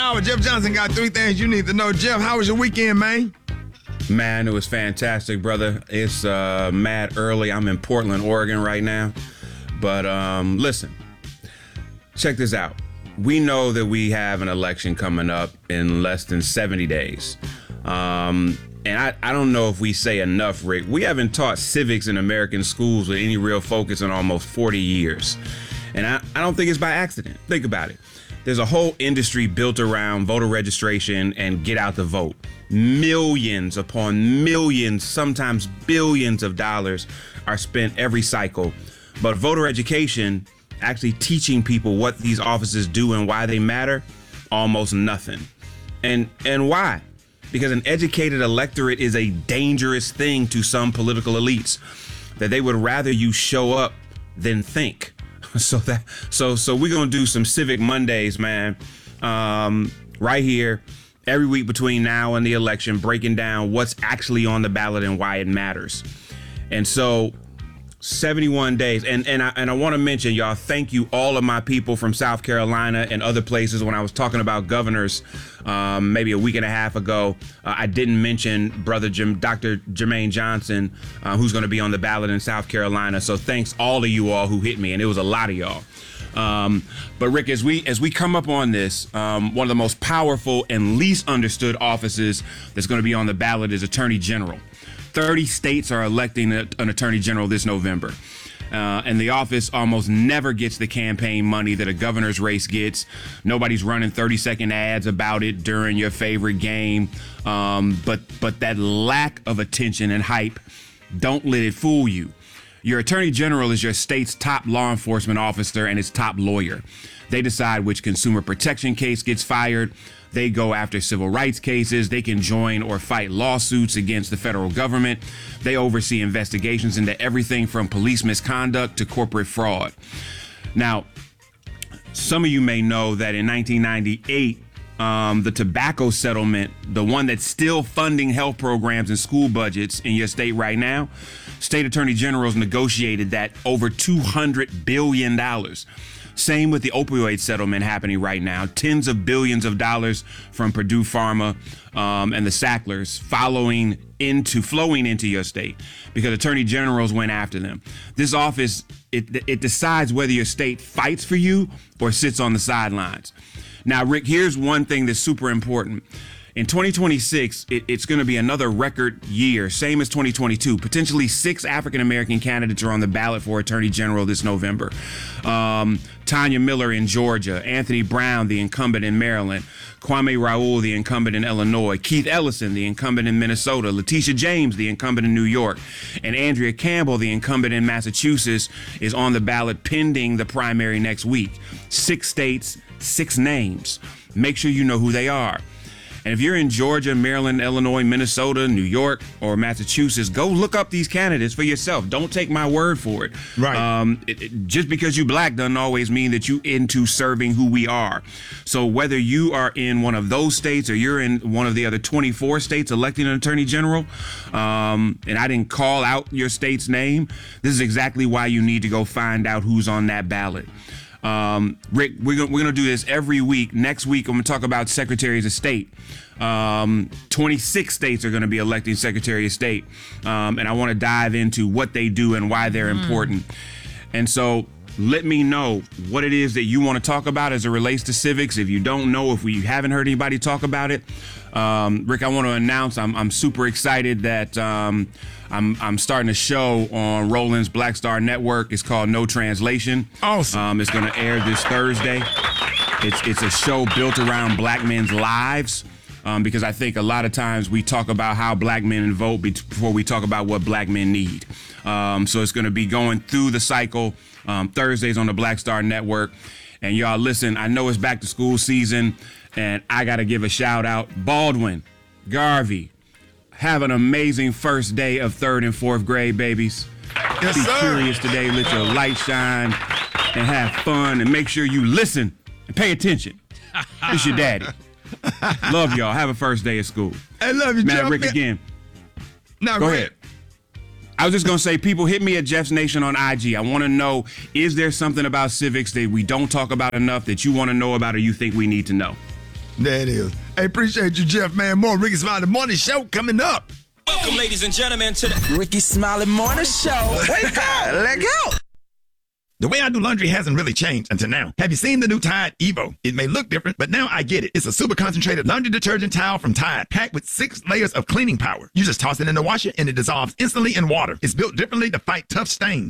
hour. Jeff Johnson got 3 things you need to know. Jeff, how was your weekend, man? Man, it was fantastic, brother. It's mad early. I'm in Portland, Oregon right now. But listen, check this out. We know that we have an election coming up in less than 70 days. And I don't know if we say enough, Rick. We haven't taught civics in American schools with any real focus in almost 40 years. And I don't think it's by accident. Think about it. There's a whole industry built around voter registration and get out the vote. Millions upon millions, sometimes billions of dollars are spent every cycle. But voter education, actually teaching people what these offices do and why they matter, almost nothing. And why? Because an educated electorate is a dangerous thing to some political elites, that they would rather you show up than think. So we're gonna do some Civic Mondays, man, right here every week between now and the election, breaking down what's actually on the ballot and why it matters. And so 71 days. And I want to mention, y'all, thank you all of my people from South Carolina and other places. When I was talking about governors maybe a week and a half ago, I didn't mention Dr. Jermaine Johnson, who's going to be on the ballot in South Carolina. So thanks all of you all who hit me, and it was a lot of y'all. But Rick, as we come up on this, one of the most powerful and least understood offices that's going to be on the ballot is Attorney General. 30 states are electing an attorney general this November. And the office almost never gets the campaign money that a governor's race gets. Nobody's running 30-second ads about it during your favorite game. But that lack of attention and hype, don't let it fool you. Your attorney general is your state's top law enforcement officer and its top lawyer. They decide which consumer protection case gets fired. They go after civil rights cases. They can join or fight lawsuits against the federal government. They oversee investigations into everything from police misconduct to corporate fraud. Now, some of you may know that in 1998, the tobacco settlement, the one that's still funding health programs and school budgets in your state right now, state attorney generals negotiated that over $200 billion. Same with the opioid settlement happening right now. Tens of billions of dollars from Purdue Pharma and the Sacklers flowing into your state because attorney generals went after them. This office, it decides whether your state fights for you or sits on the sidelines. Now, Rick, here's one thing that's super important. In 2026, it's going to be another record year, same as 2022. Potentially 6 African-American candidates are on the ballot for Attorney General this November. Tanya Miller in Georgia, Anthony Brown, the incumbent in Maryland, Kwame Raoul, the incumbent in Illinois, Keith Ellison, the incumbent in Minnesota, Letitia James, the incumbent in New York, and Andrea Campbell, the incumbent in Massachusetts, is on the ballot pending the primary next week. 6 states, 6 names. Make sure you know who they are. And if you're in Georgia, Maryland, Illinois, Minnesota, New York, or Massachusetts, go look up these candidates for yourself. Don't take my word for it. Right. Just because you black doesn't always mean that you into serving who we are. So whether you are in one of those states or you're in one of the other 24 states electing an attorney general, and I didn't call out your state's name, this is exactly why you need to go find out who's on that ballot. Rick, we're gonna do this every week. Next week, I'm gonna talk about secretaries of state. 26 states are gonna be electing secretary of state, and I want to dive into what they do and why they're important. And so, let me know what it is that you want to talk about as it relates to civics. If you don't know, if we haven't heard anybody talk about it, Rick, I want to announce I'm super excited that I'm starting a show on Roland's Black Star Network. It's called No Translation. Awesome. It's going to air this Thursday. It's a show built around black men's lives. Because I think a lot of times we talk about how black men vote before we talk about what black men need. So it's going to be going through the cycle Thursdays on the Black Star Network. And y'all, listen, I know it's back to school season, and I got to give a shout out. Baldwin, Garvey, have an amazing first day of 3rd and 4th grade, babies. Yes, Be sir. curious today, let your light shine, and have fun, and make sure you listen and pay attention. It's your daddy. Love y'all. Have a first day of school. I love you, Mad Jeff. Rick again. Now, Go ahead. I was just going to say, people, hit me at Jeff's Nation on IG. I want to know, is there something about civics that we don't talk about enough that you want to know about or you think we need to know? There it is. Hey, appreciate you, Jeff, man. More Ricky Smiley Morning Show coming up. Welcome, ladies and gentlemen, to the Ricky Smiley Morning Show. Wake up! Let go! The way I do laundry hasn't really changed until now. Have you seen the new Tide Evo? It may look different, but now I get it. It's a super concentrated laundry detergent towel from Tide, packed with 6 layers of cleaning power. You just toss it in the washer and it dissolves instantly in water. It's built differently to fight tough stains.